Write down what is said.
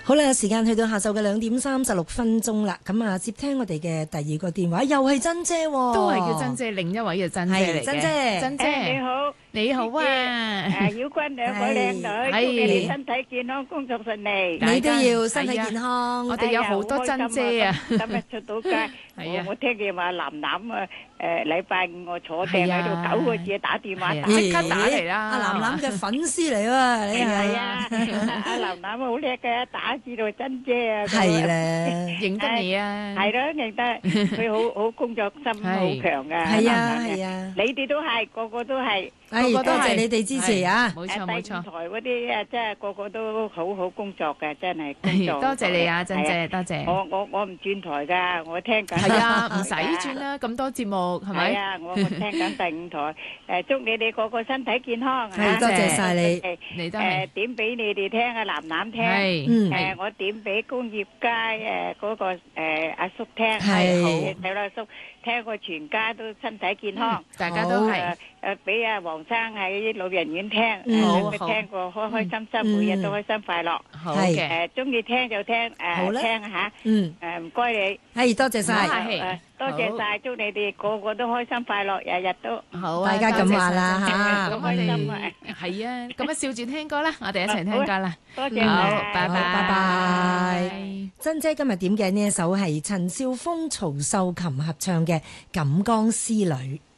好啦，時間去到下晝嘅2:36啦。咁啊，接聽我哋嘅第二個電話，又係珍姐喎， 都係叫珍姐，另一位嘅珍姐嚟嘅。 珍姐， 珍姐你好， 你好啊！ 曉君兩個靚女，祝你哋身體健康，工作順利。 你都要身體健康。 我哋有好多珍姐啊！ 今日出到街，我聽見話楠楠啊，禮拜五我坐定喺度9個字打電話， 即刻打嚟啦！ 阿楠楠嘅粉絲嚟喎，你係啊！阿楠楠好叻嘅，打字到珍姐啊！ 係咧， 認得你啊！ 係咯，認得佢好工作心好強噶。 係啊係啊， 你哋都係，個個都係。 多謝你哋支持啊！ 冇錯冇錯， 第五台嗰啲啊，真係個個都好好工作嘅，真係工作。 多謝你啊，珍姐，多謝。 我唔轉台噶，我聽緊。 係啊，唔使轉啦，咁多節目係咪？ 係啊，我聽緊第五台。祝你哋個個身體健康。 係，多謝晒你。 你都係。 點俾你哋聽啊，楠楠聽。 係。 我點俾工業街嗰個阿叔聽。 係。 睇阿叔聽，我全家都身體健康。 大家都係。 俾阿黃生喺老人院聽， 好聽過開開心心，每日都開心快樂。 好嘅， 中意聽就聽，聽下。唔該你。 係，多謝晒。 多謝晒，祝你哋個個都開心快樂，日日都好。 大家咁話啦嚇， 咁開心啊！ 係啊，咁啊笑住聽歌啦，我哋一齊聽歌啦。 多謝， 好， 拜拜。珍姐今日點嘅呢一首係陳少峰、曹秀琴合唱嘅《錦江絲女》。